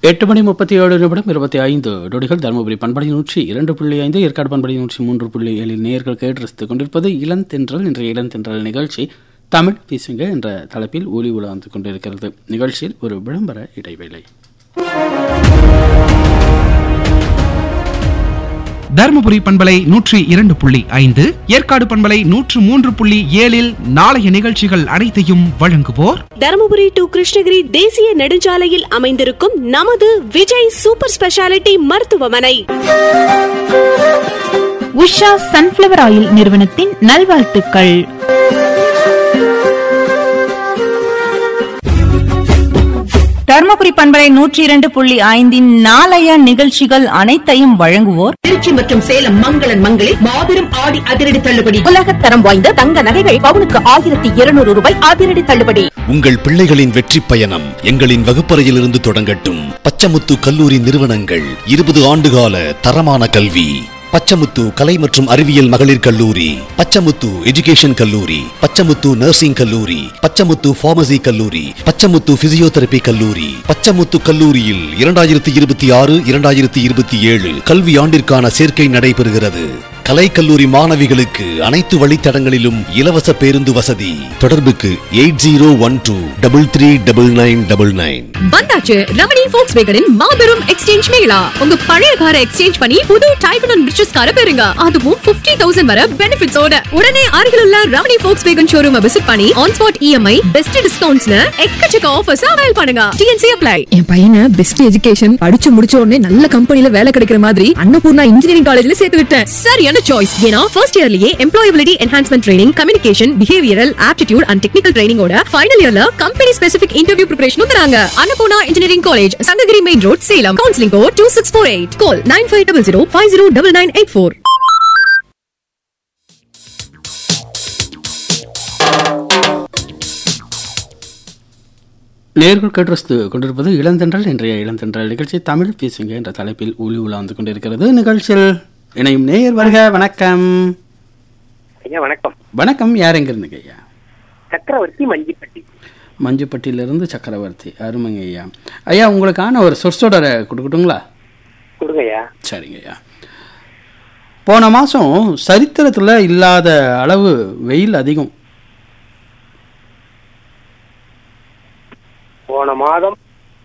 8:37 தருமபுரி பண்பலை 102.5 ஏற்காடு பண்பலை 103.7 நேயர்கள் கேட்டு ரசித்துக் கொண்டிருப்பது இளந்தென்றல். இன்றைய இளந்தென்றல் நிகழ்ச்சி தமிழ் பேசுங்க என்ற தலைப்பில் ஒலி உலா வந்து கொண்டிருக்கிறது. நிகழ்ச்சியில் ஒரு விளம்பர இடைவேளை. தருமபுரி பண்பலை 102.5 ஏற்காடு பண்பலை 103.7 நாளைய நிகழ்ச்சிகள் அனைத்தையும் வழங்குவோர் தருமபுரி டு கிருஷ்ணகிரி தேசிய நெடுஞ்சாலையில் அமைந்திருக்கும் நமது விஜய் சூப்பர் ஸ்பெஷாலிட்டி மருத்துவமனை. உஷா சன்ஃபிளவர் ஆயில் நிறுவனத்தின் நல்வாழ்த்துக்கள். தருமபுரி பண்பலை 102.5 நாளைய நிகழ்ச்சிகள் அனைத்தையும் வழங்குவோர் திருச்சி மற்றும் சேலம் மங்களன் மங்களில் மாபெரும் ஆடி அதிரடி தள்ளுபடி. உலகத்தரம் வாய்ந்த தங்க நகைகள் பவுனுக்கு 1200 ரூபாய் அதிரடி தள்ளுபடி. உங்கள் பிள்ளைகளின் வெற்றி பயணம் எங்களின் வகுப்பறையிலிருந்து தொடங்கட்டும். பச்சமுத்து கல்லூரி நிறுவனங்கள் 20 ஆண்டுகால தரமான கல்வி. பச்சமுத்து கலை மற்றும் அறிவியல் மகளிர் கல்லூரி, பச்சமுத்து எஜுகேஷன் கல்லூரி, பச்சமுத்து நர்சிங் கல்லூரி, பச்சமுத்து பார்மசி கல்லூரி, பச்சமுத்து பிசியோதெரபி கல்லூரி. பச்சமுத்து கல்லூரியில் 2026-2027 கல்வி ஆண்டிற்கான சேர்க்கை நடைபெறுகிறது. கலைக்கல்லூரி மாணவிகளுக்கு அனைத்து வழித்தடங்களிலும் இலவச பேருந்து வசதி. தொடர்புக்கு 8012339999. வந்தாச்சு ரமணி ஃபோக்ஸ்வேகனின் மாபெரும் எக்ஸ்சேஞ்ச் மேளா. உங்க பழைய காரை எக்ஸ்சேஞ்ச் பண்ணி புது டைப் அண்ட் ரிச்சஸ் காரை பெறுங்க. அதுவும் 50,000 வரை பெனிஃபிட்ஸோட. உடனே அருகில் உள்ள ரமணி ஃபோக்ஸ்வேகன் ஷோரூமை விசிட் பண்ணி ஆன் ஸ்பாட் இஎம்ஐ, பெஸ்ட் டிஸ்கவுண்ட்ஸ்னு எக்கச்சக்க ஆஃபர்ஸ் அவைல் பண்ணுங்க. DNC apply. என் பையனை பெஸ்ட் எஜுகேஷன் படிச்சு முடிச்ச உடனே நல்ல கம்பெனில வேலை கிடைக்கிற மாதிரி அன்னபூர்ணா இன்ஜினியரிங் காலேஜ்ல சேர்த்து விட்டேன். சரியான சாய்ஸ். ஏன்னா first இயர்லயே employability enhancement training, communication, behavioural, aptitude and technical ட்ரைனிங்கோட final இயர்ல கம்பெனி ஸ்பெசிபிக் இன்டர்வியூ பிரிபரேஷனும் தராங்க. Annapurna engineering college, Sankagiri main road, Salem. Counselling code 2648. கால் 9500509984. நேயர்கள் கேட்டு ரசித்துக் கொண்டிருப்பது இளந்தென்றல். இன்றைய இளந்தென்றல் நிகழ்ச்சி தமிழ் பேசுங்க என்ற தலைப்பில் ஒலி உலா வந்து கொண்டிருக்கிறது. நிகழ்ச்சியில் இணையும் நேயர் வருக. வணக்கம் ஐயா. வணக்கம். வணக்கம். யார் எங்க இருந்துங்க ஐயா? சக்கரவர்த்தி, மஞ்சிப்பட்டி. மஞ்சுப்பட்டியிலிருந்து சக்கரவர்த்தி. அருமைங்க ஐயா. ஐயா, உங்களுக்கான ஒரு சொற்சொடரை கொடுக்கட்டுங்களா? கொடுங்க ஐயா. சரிங்க ஐயா. போன மாசம் சரித்திரத்துல இல்லாத அளவு வெயில் அதிகம். போன மாதம்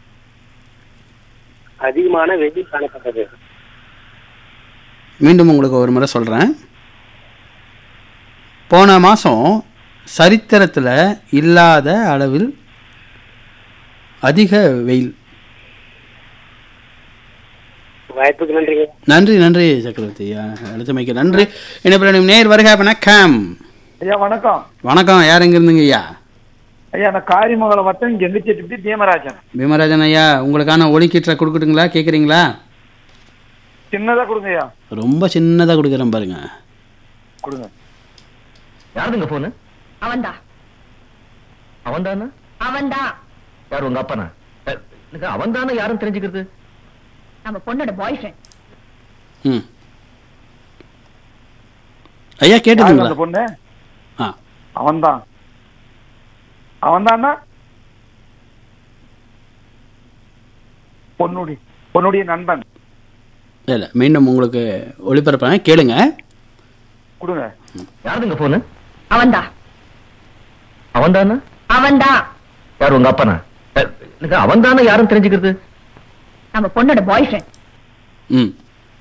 அதிகமான வெயில் காணப்பட்டது. மீண்டும் உங்களுக்கு ஒரு முறை சொல்றேன். போன மாசம் சரித்திரத்துல இல்லாத அளவில் அதிக வெயில். வாய்ப்புக்கு நன்றிங்க. நன்றி நன்றி சக்கரவர்த்தி. அழைத்தமைக்கு நன்றி. என்ன நேர் வருக. வணக்கம் ஐயா. வணக்கம். வணக்கம். யார் எங்க இருந்துங்க ஐயா? ஐயா, நான் காரிமங்கலம் வட்டம் கெங்குச்செட்டி பீமராஜன். பீமராஜன் ஐயா, உங்களுக்கான ஒலிக்கீற்ற கொடுக்கட்டுங்களா? கேக்குறீங்களா? சின்னதா கொடுங்க ஐயா. ரொம்ப சின்னதா கொடுக்குறேன் பாருங்க. கொடுங்க. யாருங்க போனு? அவன்தான். அவன்தானா? அவன்தான். யார் உங்க அப்பனா? அவன்தானே யாரும் தெரிஞ்சுக்கிறது? நம்ம பொண்ணோட பாய் ஃப்ரெண்ட். ம். ஐயா கேட்டுங்களா? அந்த பொண்ணு ஆ, அவன்தான். அவன்தானா? பொன்னுடைய நண்பன். இல்ல, மீண்டும் உங்களுக்கு ஒளிபரப்பாங்க, கேளுங்க. கொடுங்க. யாருங்க போனு? அவன்தான். அவன்தானா? அவன்தான். யார் உங்க அப்பனா? அவன்தானே யாரும் தெரிஞ்சுக்கிறது? நம்ம பொண்ணோட பாய் ஃப்ரெண்ட். ம்.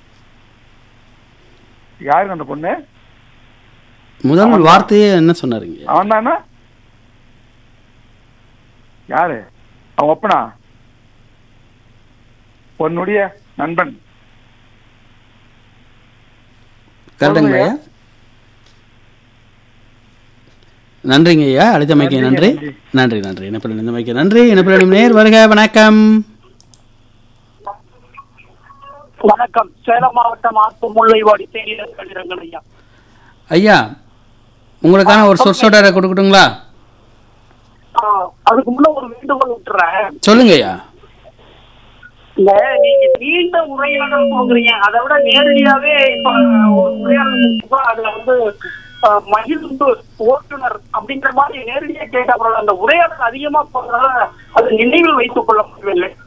யாருங்க அந்த பொண்ணு? முதல் வார்த்தையே என்ன சொன்னாருங்க? அவன்தானா? யாரு? அவன் ஒப்பனா? பொன்னுடைய நண்பன். கரெக்டுங்க ஐயா. நன்றிங்க ஐயா. அழைத்தமைக்கு நன்றி. நன்றி நன்றி. இணைப்பிற்கு நன்றி. இணைப்பிலும் நேர் வருக. வணக்கம். வணக்கம். சேலம் மாவட்டம் ஆத்தூர் முல்லைவாடி தேனியர் கதிரங்கன் ஐயா. ஐயா, உங்களுக்கான ஒரு சொற்சொடரை கொடுக்கட்டுங்களா? அதுக்கு முன்ன ஒரு வேண்டுகோள் விட்டுறேன். சொல்லுங்க ஐயா. இல்ல, நீங்க நீண்ட உரையாடல் கொடுக்குறீங்க. அதை விட நேரடியாவே இப்ப ஒரு உரையாடல் அதுல மகிழ்ந்து ஓட்டுநர் அப்படிங்கிற மாதிரி நேரடியா கேட்ட அந்த உரையாடல் அதிகமா போறதால அது நினைவில் வைத்துக் கொள்ள முடியவில்லை.